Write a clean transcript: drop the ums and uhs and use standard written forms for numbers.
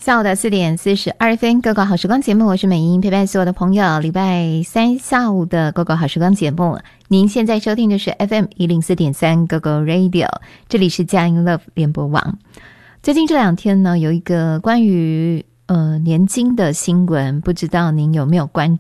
下午的4:42，狗狗好时光节目，我是美英，陪伴所有的朋友。礼拜三下午的狗狗好时光节目，您现在收听的是 FM104.3 狗狗 Radio， 这里是佳音 Love 联播网。最近这2天呢，有一个关于年金的新闻，不知道您有没有关